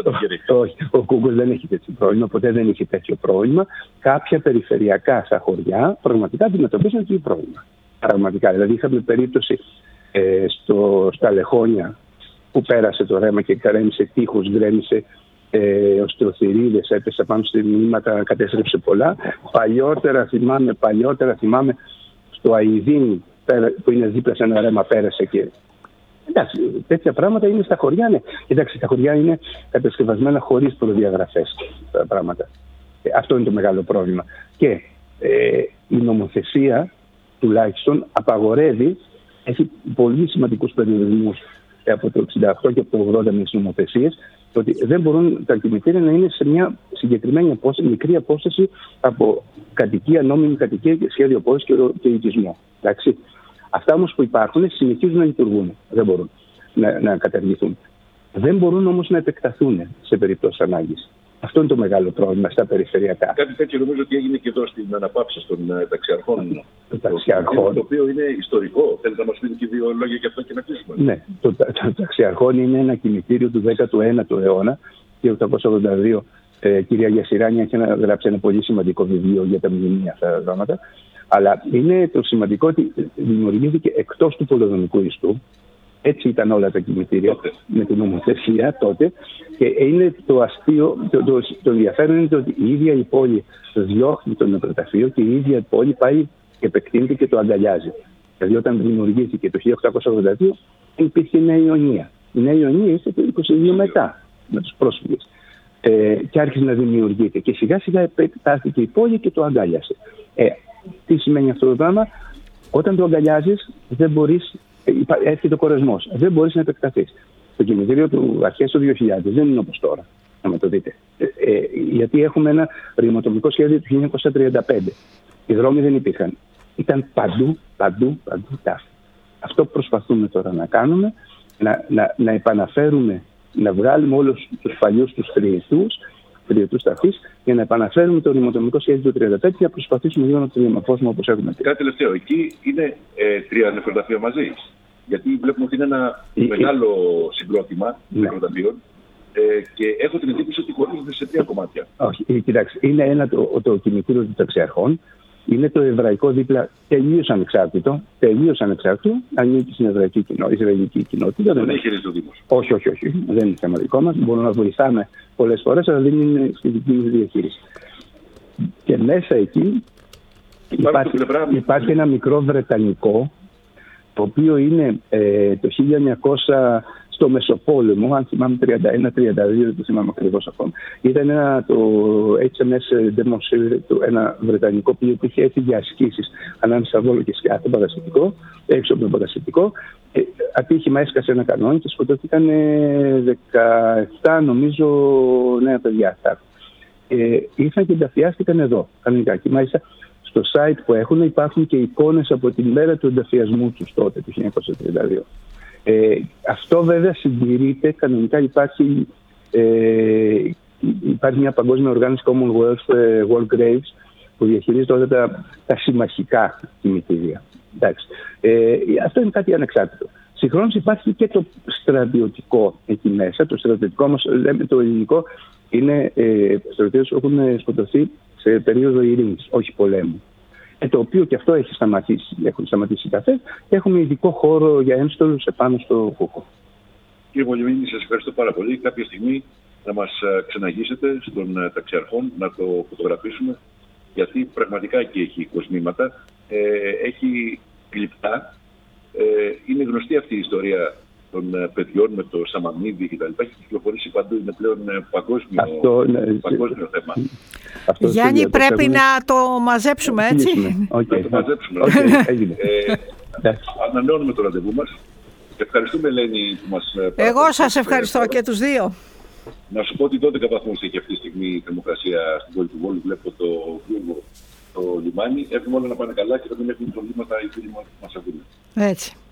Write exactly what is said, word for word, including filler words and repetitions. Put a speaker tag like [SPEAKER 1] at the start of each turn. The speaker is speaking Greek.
[SPEAKER 1] Όχι, ο Κούγκος δεν έχει τέτοιο πρόβλημα, ποτέ δεν είχε τέτοιο πρόβλημα. Κάποια περιφερειακά στα χωριά πραγματικά αντιμετωπίζουν τέτοιο πρόβλημα. Πραγματικά. Δηλαδή, είχαμε περίπτωση ε, στο, στα Λεχόνια που πέρασε το ρέμα και γκρέμισε τείχους, γκρέμισε ε, οστεοθυρίδες, έπεσε πάνω στη μνήματα, κατέστρεψε πολλά. Παλιότερα θυμάμαι, παλιότερα θυμάμαι στο Αηδίνι, που είναι δίπλα σε ένα ρέμα, πέρασε και. Εντάξει, τέτοια πράγματα είναι στα χωριά, ναι. Κοιτάξτε, τα χωριά είναι κατασκευασμένα χωρίς προδιαγραφές τα πράγματα. Ε, αυτό είναι το μεγάλο πρόβλημα. Και ε, η νομοθεσία τουλάχιστον απαγορεύει, έχει πολύ σημαντικούς περιορισμούς ε, από το εξήντα οκτώ και από το ογδόντα με τις νομοθεσίες, ότι δεν μπορούν τα κημητήρια να είναι σε μια συγκεκριμένη απόσταση, μικρή απόσταση από κατοικία, νόμιμη κατοικία, σχέδιο πόλης και οικισμό. Εντάξει. Αυτά όμως που υπάρχουν συνεχίζουν να λειτουργούν. Δεν μπορούν να, να καταργηθούν. Δεν μπορούν όμως να επεκταθούν σε περίπτωση ανάγκης. Αυτό είναι το μεγάλο πρόβλημα στα περιφερειακά.
[SPEAKER 2] Κάτι τέτοιο νομίζω ότι έγινε και εδώ στην αναπαύση των ταξιαρχών.
[SPEAKER 1] Το, ταξιαρχών.
[SPEAKER 2] Το οποίο είναι ιστορικό. Θέλετε να μας πείτε και δύο λόγια για αυτό και να κλείσουμε.
[SPEAKER 1] Ναι, το, το, το ταξιαρχών είναι ένα κημητήριο του δέκατου ένατου αιώνα, χίλια οκτακόσια ογδόντα δύο. Ε, κυρία Γιασιράνια έχει γράψει ένα πολύ σημαντικό βιβλίο για τα μνημεία αυτά τα πράγματα. Αλλά είναι το σημαντικό ότι δημιουργήθηκε εκτός του πολεοδομικού ιστού. Έτσι ήταν όλα τα κημητήρια με την νομοθεσία τότε. Και είναι το αστείο, το, το, το ενδιαφέρον είναι ότι η ίδια η πόλη διώχνει το νεκροταφείο και η ίδια η πόλη πάει και επεκτείνεται και το αγκαλιάζει. Δηλαδή, όταν δημιουργήθηκε το χίλια οκτακόσια ογδόντα δύο, υπήρχε η Νέα Ιωνία. Η Νέα Ιωνία ήρθε το είκοσι δύο μετά με τους πρόσφυγες. Ε, και άρχισε να δημιουργείται. Και σιγά σιγά επεκτάθηκε η πόλη και το αγκάλιασε. Ε, τι σημαίνει αυτό το πράγμα? Όταν το αγκαλιάζεις, δεν μπορείς, έρχεται ο κορεσμός. Δεν μπορείς να επεκταθείς. Το κημητήριο του αρχές του δύο χιλιάδες δεν είναι όπως τώρα, να με το δείτε. Ε, ε, γιατί έχουμε ένα ρηματομικό σχέδιο του χίλια εννιακόσια τριάντα πέντε. Οι δρόμοι δεν υπήρχαν. Ήταν παντού, παντού, παντού τάφη. Αυτό που προσπαθούμε τώρα να κάνουμε, να, να, να επαναφέρουμε, να βγάλουμε όλους τους παλιούς τους τριετούς, τριετούς ταφείς, για να επαναφέρουμε το ρηματομικό σχέδιο του τριάντα πέντε και να προσπαθήσουμε λίγο να το διαμορφώσουμε όπως έχουμε πει.
[SPEAKER 2] Κάτι τελευταίο. Εκεί είναι ε, τρία νεκροταφεία μαζί. Γιατί βλέπουμε ότι είναι ένα ε, μεγάλο ε, συγκρότημα ναι. νεκροταφείων ε, και έχω την εντύπωση ότι χωρίζονται σε τρία κομμάτια. Όχι,
[SPEAKER 1] κοιτάξτε, είναι ένα το, το κημητήριο των ταξιαρχών. Είναι το εβραϊκό δίπλα τελείως ανεξάρτητο. Τελείως ανεξάρτητο. Ανήκει στην εβραϊκή κοινό, ισραηλική κοινότητα.
[SPEAKER 2] Δεν έχει χειριστεί ο Δήμος.
[SPEAKER 1] Όχι, όχι, όχι. Δεν είναι θέμα δικό μας. Μπορούμε να βοηθάμε πολλές φορές, αλλά δεν είναι στη δική μας διαχείριση. Και μέσα εκεί υπάρχει, υπάρχει ένα μικρό βρετανικό, το οποίο είναι ε, το χίλια εννιακόσια στο Μεσοπόλεμο, αν θυμάμαι τριάντα ένα τριάντα δύο, δεν το θυμάμαι ακριβώς ακόμα. Ήταν ένα, το έιτς εμ ες Demosir, ένα βρετανικό που είχε έρθει για ασκήσεις ανάμεσα Βόλο και Σκιάθο, παρασιτικό, έξω από το παρασιτικό. Ε, ατύχημα έσκασε ένα κανόνι και σκοτώθηκαν δεκαεπτά νομίζω νέα παιδιά αυτά. Ε, ήρθαν και ενταφιάστηκαν εδώ, κανονικά. Και μάλιστα στο site που έχουν υπάρχουν και εικόνες από την μέρα του ενταφιασμού τους τότε, το χίλια εννιακόσια τριάντα δύο. Ε, αυτό βέβαια συντηρείται, κανονικά υπάρχει, ε, υπάρχει μια παγκόσμια οργάνωση Commonwealth ε, War Graves που διαχειρίζεται όλα τα, τα συμμαχικά κημητήρια. Ε, αυτό είναι κάτι ανεξάρτητο. Συγχρόνως υπάρχει και το στρατιωτικό εκεί μέσα. Το στρατιωτικό όμως, λέμε το ελληνικό, είναι ε, στρατιώτες που έχουν σκοτωθεί σε περίοδο ειρήνης, όχι πολέμου. Ε, το οποίο και αυτό έχει σταματήσει, έχουν σταματήσει καφέ και έχουμε ειδικό χώρο για ένστολους επάνω στο Κούκο.
[SPEAKER 2] Κύριε Πολυμήνη, σας ευχαριστώ πάρα πολύ. Κάποια στιγμή να μας ξεναγήσετε στον ταξιαρχών, να το φωτογραφίσουμε, γιατί πραγματικά εκεί έχει κοσμήματα, ε, έχει γλυπτά. Ε, είναι γνωστή αυτή η ιστορία των παιδιών με το Σαμαμίδι κτλ. Έχει κυκλοφορήσει παντού, είναι πλέον παγκόσμιο, αυτό, ναι, παγκόσμιο θέμα.
[SPEAKER 1] Αυτό
[SPEAKER 3] Γιάννη, πρέπει έχουμε... να το μαζέψουμε, έτσι.
[SPEAKER 2] Okay. Να το μαζέψουμε. Okay. ε, ανανεώνουμε το ραντεβού μας. Ευχαριστούμε, Ελένη, που μας...
[SPEAKER 3] Εγώ σας ευχαριστώ και τους δύο.
[SPEAKER 2] Να σου πω ότι δώδεκα βαθμούς έχει αυτή τη στιγμή η θερμοκρασία στην πόλη του Βόλου. Βλέπω το Βούλγο, το λιμάνι. Εύχομαι όλα να πάνε καλά και να μην έχουν προβλήματα οι φίλοι μας που μας ακούνε.
[SPEAKER 3] Έτσι.